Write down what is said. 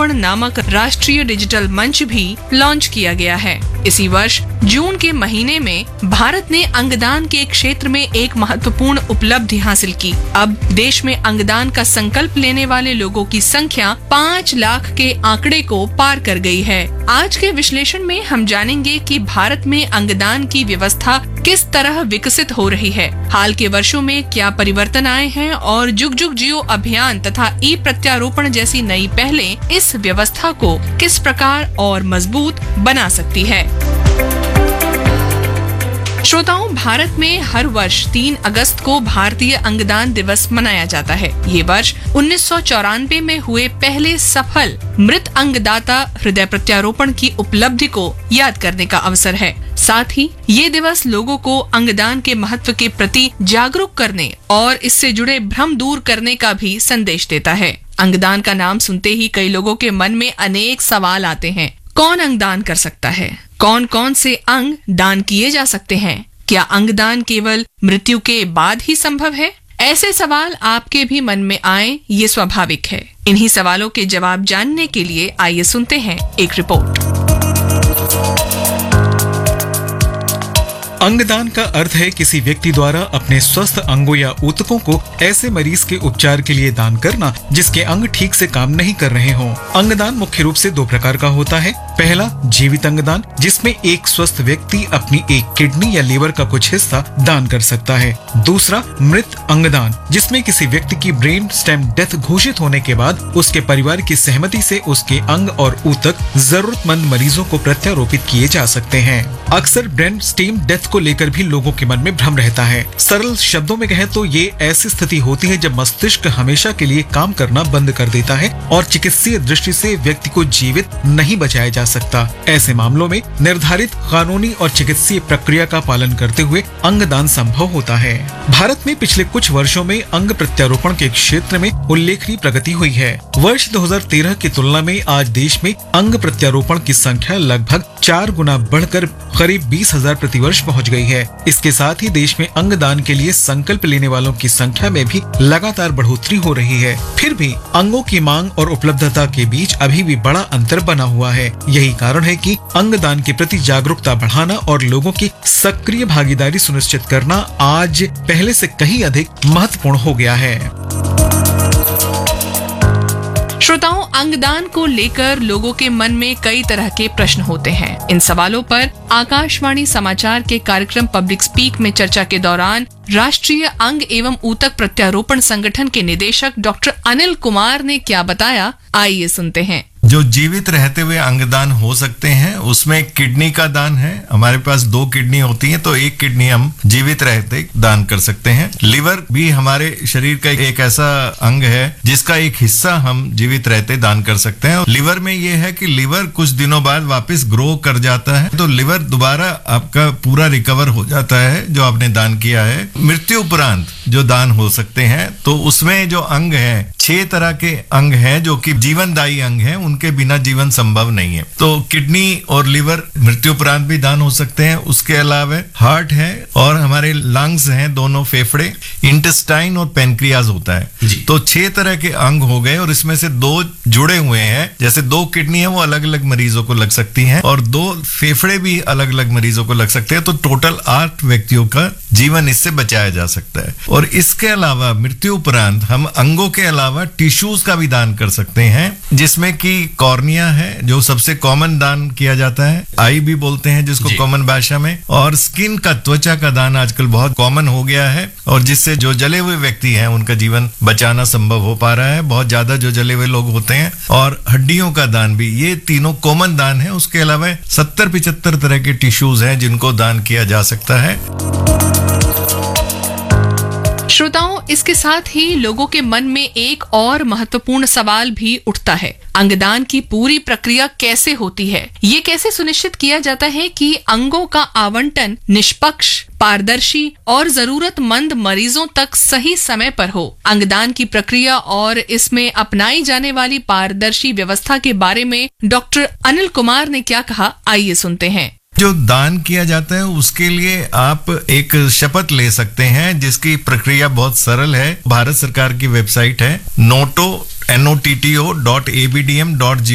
प्रत्यारोपण नामक राष्ट्रीय डिजिटल मंच भी लॉन्च किया गया है। इसी वर्ष जून के महीने में भारत ने अंगदान के क्षेत्र में एक महत्वपूर्ण उपलब्धि हासिल की। अब देश में अंगदान का संकल्प लेने वाले लोगों की संख्या 5 लाख के आंकड़े को पार कर गई है। आज के विश्लेषण में हम जानेंगे कि भारत में अंगदान की व्यवस्था किस तरह विकसित हो रही है, हाल के वर्षों में क्या परिवर्तन आए हैं और जुग जुग जियो अभियान तथा ई प्रत्यारोपण जैसी नई पहलें इस व्यवस्था को किस प्रकार और मजबूत बना सकती है। श्रोताओं, भारत में हर वर्ष 3 अगस्त को भारतीय अंगदान दिवस मनाया जाता है। ये वर्ष 1994 में हुए पहले सफल मृत अंगदाता हृदय प्रत्यारोपण की उपलब्धि को याद करने का अवसर है। साथ ही ये दिवस लोगों को अंगदान के महत्व के प्रति जागरूक करने और इससे जुड़े भ्रम दूर करने का भी संदेश देता है। अंगदान का नाम सुनते ही कई लोगों के मन में अनेक सवाल आते हैं। कौन अंगदान कर सकता है? कौन कौन से अंग दान किए जा सकते हैं? क्या अंगदान केवल मृत्यु के बाद ही संभव है? ऐसे सवाल आपके भी मन में आए, ये स्वाभाविक है। इन्हीं सवालों के जवाब जानने के लिए आइए सुनते हैं एक रिपोर्ट। अंगदान का अर्थ है किसी व्यक्ति द्वारा अपने स्वस्थ अंगों या ऊतकों को ऐसे मरीज के उपचार के लिए दान करना जिसके अंग ठीक से काम नहीं कर रहे हों। अंगदान मुख्य रूप से 2 प्रकार का होता है। पहला जीवित अंगदान, जिसमें एक स्वस्थ व्यक्ति अपनी एक किडनी या लीवर का कुछ हिस्सा दान कर सकता है। दूसरा मृत अंगदान, जिसमें किसी व्यक्ति की ब्रेन स्टेम डेथ घोषित होने के बाद उसके परिवार की सहमति से उसके अंग और ऊतक जरूरतमंद मरीजों को प्रत्यारोपित किए जा सकते हैं। अक्सर ब्रेन स्टेम डेथ को लेकर भी लोगों के मन में भ्रम रहता है। सरल शब्दों में कहें तो ये ऐसी स्थिति होती है जब मस्तिष्क हमेशा के लिए काम करना बंद कर देता है और चिकित्सीय दृष्टि से व्यक्ति को जीवित नहीं बचाया जा सकता। ऐसे मामलों में निर्धारित कानूनी और चिकित्सीय प्रक्रिया का पालन करते हुए अंगदान संभव होता है। भारत में पिछले कुछ वर्षों में अंग प्रत्यारोपण के क्षेत्र में उल्लेखनीय प्रगति हुई है। वर्ष 2013 की तुलना में आज देश में अंग प्रत्यारोपण की संख्या लगभग 4 गुना बढ़कर करीब 20,000 प्रतिवर्ष पहुंच गई है। इसके साथ ही देश में अंगदान के लिए संकल्प लेने वालों की संख्या में भी लगातार बढ़ोतरी हो रही है। फिर भी अंगों की मांग और उपलब्धता के बीच अभी भी बड़ा अंतर बना हुआ है। यही कारण है कि अंगदान के प्रति जागरूकता बढ़ाना और लोगों की सक्रिय भागीदारी सुनिश्चित करना आज पहले से कहीं अधिक महत्वपूर्ण हो गया है। श्रोताओं, अंगदान को लेकर लोगों के मन में कई तरह के प्रश्न होते हैं। इन सवालों पर आकाशवाणी समाचार के कार्यक्रम पब्लिक स्पीक में चर्चा के दौरान राष्ट्रीय अंग एवं ऊतक प्रत्यारोपण संगठन के निदेशक डॉक्टर अनिल कुमार ने क्या बताया, आइए सुनते हैं। जो जीवित रहते हुए अंगदान हो सकते हैं उसमें किडनी का दान है। हमारे पास 2 किडनी होती है तो 1 किडनी हम जीवित रहते दान कर सकते हैं। लिवर भी हमारे शरीर का एक ऐसा अंग है जिसका एक हिस्सा हम जीवित रहते दान कर सकते हैं। लिवर में ये है कि लिवर कुछ दिनों बाद वापस ग्रो कर जाता है तो लिवर दोबारा आपका पूरा रिकवर हो जाता है जो आपने दान किया है। मृत्यु उपरांत जो दान हो सकते हैं तो उसमें जो अंग है 6 तरह के अंग हैं जो कि जीवनदायी अंग हैं, उनके बिना जीवन संभव नहीं है। तो किडनी और लिवर मृत्यु उपरांत भी दान हो सकते हैं। उसके अलावा हार्ट है और हमारे लंग्स हैं, दोनों फेफड़े, इंटेस्टाइन और पेनक्रियाज होता है। तो 6 तरह के अंग हो गए और इसमें से 2 जुड़े हुए हैं। जैसे 2 किडनी है वो अलग अलग मरीजों को लग सकती हैं और 2 फेफड़े भी अलग अलग मरीजों को लग सकते हैं। तो टोटल 8 व्यक्तियों का जीवन इससे बचाया जा सकता है। और इसके अलावा मृत्यु उपरांत हम अंगों के अलावा टिश्यूज का भी दान कर सकते हैं, जिसमें कि कॉर्निया है जो सबसे कॉमन दान किया जाता है, आई भी बोलते हैं जिसको कॉमन भाषा में, और स्किन का, त्वचा का दान आजकल बहुत कॉमन हो गया है और जिससे जो जले हुए व्यक्ति हैं उनका जीवन बचाना संभव हो पा रहा है। बहुत ज्यादा जो जले हुए लोग होते हैं, और हड्डियों का दान भी, ये तीनों कॉमन दान है। उसके अलावा 70-75 तरह के टिश्यूज हैं जिनको दान किया जा सकता है। श्रोताओं, इसके साथ ही लोगों के मन में एक और महत्वपूर्ण सवाल भी उठता है। अंगदान की पूरी प्रक्रिया कैसे होती है? ये कैसे सुनिश्चित किया जाता है कि अंगों का आवंटन निष्पक्ष, पारदर्शी और जरूरतमंद मरीजों तक सही समय पर हो? अंगदान की प्रक्रिया और इसमें अपनाई जाने वाली पारदर्शी व्यवस्था के बारे में डॉक्टर अनिल कुमार ने क्या कहा, आइए सुनते हैं। जो दान किया जाता है उसके लिए आप एक शपथ ले सकते हैं जिसकी प्रक्रिया बहुत सरल है। भारत सरकार की वेबसाइट है notto.abdm.gov